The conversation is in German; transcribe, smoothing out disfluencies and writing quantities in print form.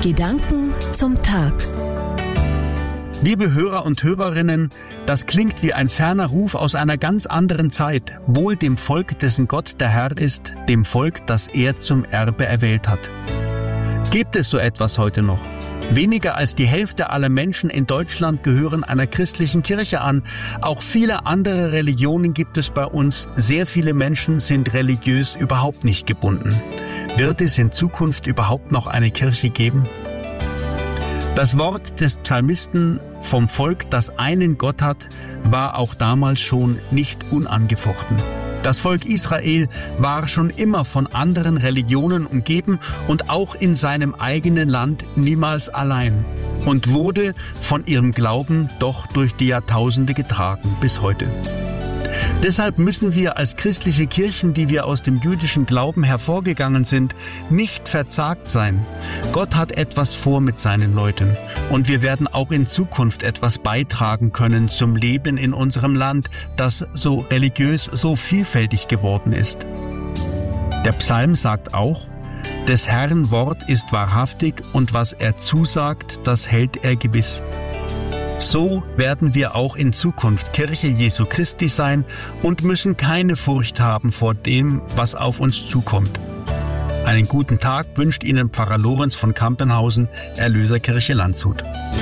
Gedanken zum Tag. Liebe Hörer und Hörerinnen, das klingt wie ein ferner Ruf aus einer ganz anderen Zeit, wohl dem Volk, dessen Gott der Herr ist, dem Volk, das er zum Erbe erwählt hat. Gibt es so etwas heute noch? Weniger als die Hälfte aller Menschen in Deutschland gehören einer christlichen Kirche an. Auch viele andere Religionen gibt es bei uns. Sehr viele Menschen sind religiös überhaupt nicht gebunden. Wird es in Zukunft überhaupt noch eine Kirche geben? Das Wort des Psalmisten vom Volk, das einen Gott hat, war auch damals schon nicht unangefochten. Das Volk Israel war schon immer von anderen Religionen umgeben und auch in seinem eigenen Land niemals allein und wurde von ihrem Glauben doch durch die Jahrtausende getragen bis heute. Deshalb müssen wir als christliche Kirchen, die wir aus dem jüdischen Glauben hervorgegangen sind, nicht verzagt sein. Gott hat etwas vor mit seinen Leuten und wir werden auch in Zukunft etwas beitragen können zum Leben in unserem Land, das so religiös, so vielfältig geworden ist. Der Psalm sagt auch: Des Herrn Wort ist wahrhaftig und was er zusagt, das hält er gewiss. So werden wir auch in Zukunft Kirche Jesu Christi sein und müssen keine Furcht haben vor dem, was auf uns zukommt. Einen guten Tag wünscht Ihnen Pfarrer Lorenz von Kampenhausen, Erlöserkirche Landshut.